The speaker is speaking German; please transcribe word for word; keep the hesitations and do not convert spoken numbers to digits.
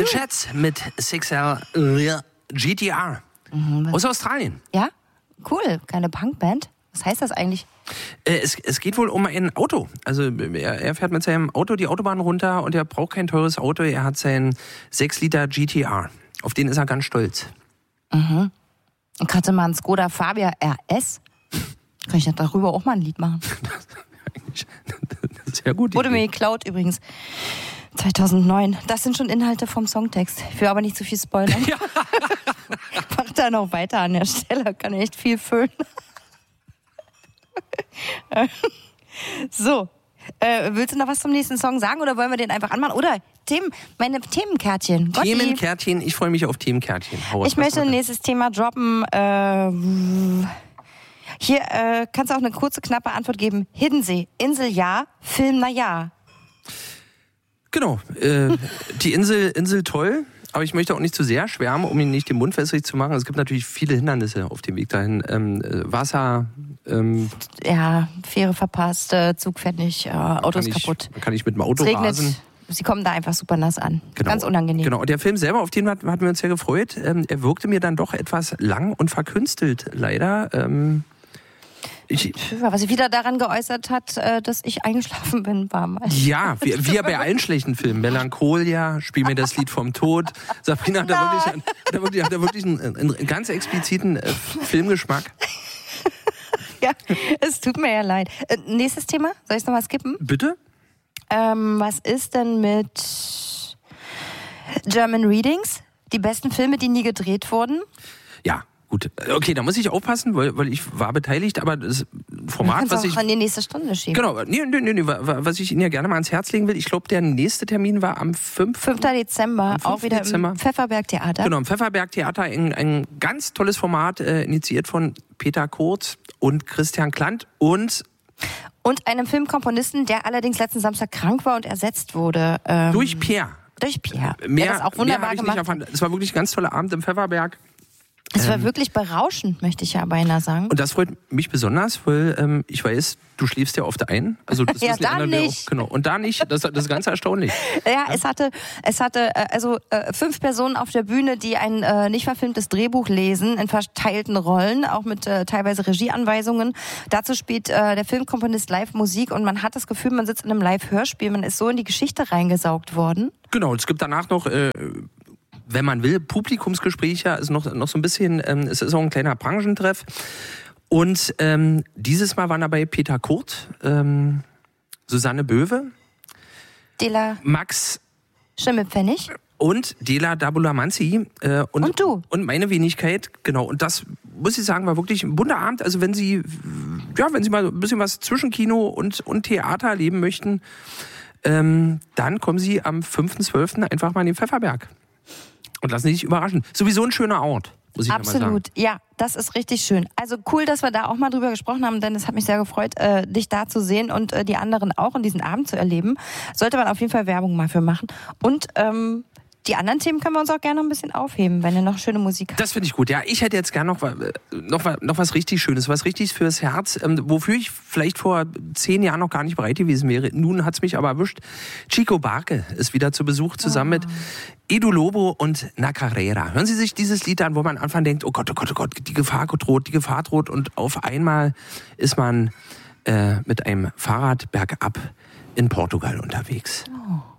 The Chats mit six L G T R mhm, aus Australien. Ja, cool. Keine Punkband. Was heißt das eigentlich? Äh, es, es geht wohl um ein Auto. Also er, er fährt mit seinem Auto die Autobahn runter und er braucht kein teures Auto. Er hat seinen sechs Liter G T R. Auf den ist er ganz stolz. Mhm. Und kannst du mal einen Skoda Fabia R S? Kann ich darüber auch mal ein Lied machen? Das, das ist ja gut. Wurde mir geklaut übrigens. zweitausendneun. Das sind schon Inhalte vom Songtext. Ich will aber nicht zu viel spoilern. Ja. Mach da noch weiter an der Stelle. Kann echt viel füllen. So. Äh, willst du noch was zum nächsten Song sagen oder wollen wir den einfach anmachen? Oder Themen, meine Themenkärtchen. Gotti. Themenkärtchen, ich freue mich auf Themenkärtchen. Hau ich möchte ein nächstes Thema droppen. Äh, hier äh, kannst du auch eine kurze, knappe Antwort geben. Hiddensee, Insel ja, Film na ja. Genau, äh, die Insel, Insel toll, aber ich möchte auch nicht zu sehr schwärmen, um ihn nicht den Mund wässrig zu machen. Es gibt natürlich viele Hindernisse auf dem Weg dahin. Ähm, Wasser, ähm, ja, Fähre verpasst, äh, Zug fährt nicht, äh, Auto ist kaputt. Man kann nicht mit dem Auto es regnet, rasen. Sie kommen da einfach super nass an. Genau. Ganz unangenehm. Genau, und der Film selber, auf den hatten wir uns ja gefreut, ähm, er wirkte mir dann doch etwas lang und verkünstelt, leider. Ähm, Ich, Was sich wieder daran geäußert hat, dass ich eingeschlafen bin, war mal. Ja, wie, wie ja bei allen schlechten Filmen. Melancholia, Spiel mir das Lied vom Tod. Sabrina hat da wirklich, hat da wirklich, hat da wirklich einen, einen ganz expliziten äh, Filmgeschmack. Ja, es tut mir ja leid. Äh, nächstes Thema, soll ich es nochmal skippen? Bitte? Ähm, was ist denn mit German Readings? Die besten Filme, die nie gedreht wurden? Ja. Gut, okay, da muss ich aufpassen, weil, weil ich war beteiligt, aber das Format, was ich... auch in die nächste Stunde schieben. Genau, nee, nee, nee, nee, was ich Ihnen ja gerne mal ans Herz legen will, ich glaube, der nächste Termin war am fünften Dezember, auch wieder Dezember. Im Pfefferberg-Theater. Genau, im Pfefferberg-Theater, ein, ein ganz tolles Format, äh, initiiert von Peter Kurt und Christian Klant und... Und einem Filmkomponisten, der allerdings letzten Samstag krank war und ersetzt wurde. Ähm, durch Pierre. Durch Pierre. Mehr, der das auch wunderbar mehr ich gemacht nicht erfahren. Es war wirklich ein ganz toller Abend im Pfefferberg. Es war ähm, wirklich wirklich berauschend, möchte ich ja beinahe sagen. Und das freut mich besonders, weil ähm, ich weiß, du schläfst ja oft ein. Also das ja, ist da nicht. Auch, genau. Und da nicht, das, das ist ganz erstaunlich. Ja, ja, es hatte, es hatte äh, also äh, fünf Personen auf der Bühne, die ein äh, nicht verfilmtes Drehbuch lesen, in verteilten Rollen, auch mit äh, teilweise Regieanweisungen. Dazu spielt äh, der Filmkomponist Live-Musik und man hat das Gefühl, man sitzt in einem Live-Hörspiel, man ist so in die Geschichte reingesaugt worden. Genau, es gibt danach noch... Äh, wenn man will, Publikumsgespräche, ist noch, noch so ein bisschen, ähm, es ist auch ein kleiner Branchentreff. Und ähm, dieses Mal waren dabei Peter Kurt, ähm, Susanne Böwe, Dela Max Schimmelpfennig und Dela Dabulamanzi äh, und, und du. Und meine Wenigkeit, genau. Und das, muss ich sagen, war wirklich ein bunter Abend. Also wenn Sie, ja, wenn Sie mal ein bisschen was zwischen Kino und, und Theater erleben möchten, ähm, dann kommen Sie am fünften zwölften einfach mal in den Pfefferberg. Und lassen Sie sich überraschen. Sowieso ein schöner Ort, muss ich Absolut, mal sagen. ja, das ist richtig schön. Also cool, dass wir da auch mal drüber gesprochen haben, denn es hat mich sehr gefreut, äh, dich da zu sehen und äh, die anderen auch in diesen Abend zu erleben. Sollte man auf jeden Fall Werbung mal für machen. Und ähm, die anderen Themen können wir uns auch gerne noch ein bisschen aufheben, wenn ihr noch schöne Musik habt. Das finde ich gut. Ja, ich hätte jetzt gerne noch, noch, noch was richtig Schönes, was richtig fürs Herz, ähm, wofür ich vielleicht vor zehn Jahren noch gar nicht bereit gewesen wäre. Nun hat es mich aber erwischt. Chico Barque ist wieder zu Besuch zusammen oh. mit Edu Lobo und Na Carrera. Hören Sie sich dieses Lied an, wo man am Anfang denkt, oh Gott, oh Gott, oh Gott, die Gefahr droht, die Gefahr droht. Und auf einmal ist man äh, mit einem Fahrrad bergab in Portugal unterwegs. Oh.